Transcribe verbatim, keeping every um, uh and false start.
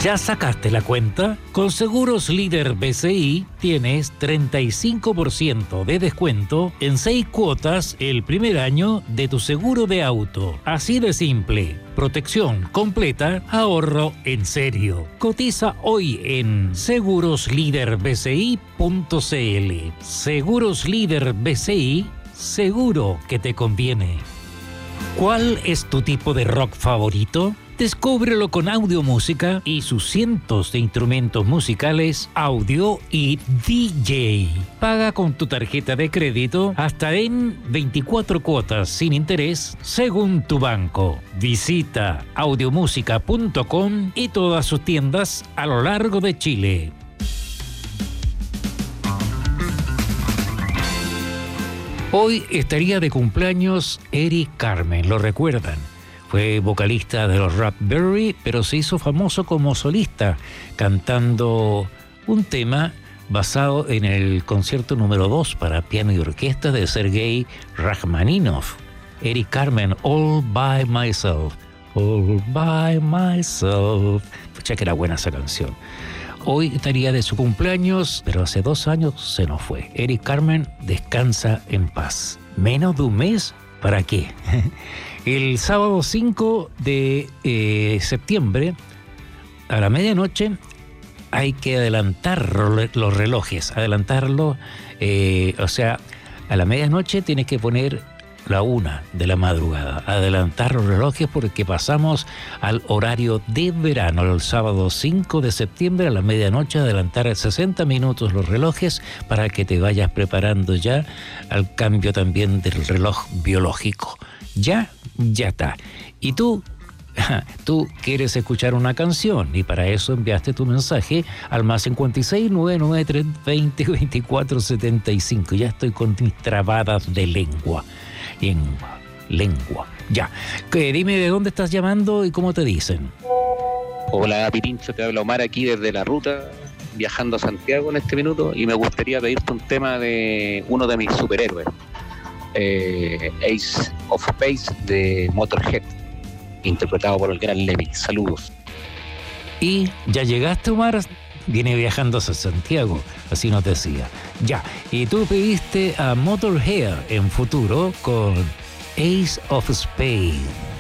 ¿Ya sacaste la cuenta? Con Seguros Líder B C I tienes treinta y cinco por ciento de descuento en seis cuotas el primer año de tu seguro de auto. Así de simple. Protección completa, ahorro en serio. Cotiza hoy en seguros líder b c i punto c l. Seguros Líder B C I, seguro que te conviene. ¿Cuál es tu tipo de rock favorito? Descúbrelo con Audio Música y sus cientos de instrumentos musicales, audio y D J. Paga con tu tarjeta de crédito hasta en veinticuatro cuotas sin interés según tu banco. Visita audiomusica punto com y todas sus tiendas a lo largo de Chile. Hoy estaría de cumpleaños Eric Carmen, ¿lo recuerdan? Fue vocalista de los Raspberry, pero se hizo famoso como solista, cantando un tema basado en el concierto número dos para piano y orquesta de Sergei Rachmaninoff. Eric Carmen, All By Myself, All By Myself. Pucha que era buena esa canción. Hoy estaría de su cumpleaños, pero hace dos años se nos fue. Eric Carmen, descansa en paz. ¿Menos de un mes? ¿Para qué? El sábado cinco de eh, septiembre, a la medianoche, hay que adelantar los relojes. Adelantarlo, eh, o sea, a la medianoche tienes que poner la una de la madrugada. Adelantar los relojes porque pasamos al horario de verano. El sábado cinco de septiembre a la medianoche, adelantar sesenta minutos los relojes para que te vayas preparando ya al cambio también del reloj biológico. Ya, ya está. Y tú, tú quieres escuchar una canción y para eso enviaste tu mensaje al más cincuenta y seis, novecientos noventa y tres, veinte, veinticuatro, setenta y cinco. Ya estoy con mis trabadas de lengua. Lengua, lengua. Ya. ¿Qué? Dime de dónde estás llamando y cómo te dicen. Hola, Pirincho, te habla Omar aquí desde la ruta, viajando a Santiago en este minuto y me gustaría pedirte un tema de uno de mis superhéroes. Eh, Ace of Space de Motorhead, interpretado por el gran Lemmy. Saludos. Y ya llegaste, Omar, viene viajando hacia Santiago, así nos decía. Ya, y tú pediste a Motorhead en futuro con Ace of Space.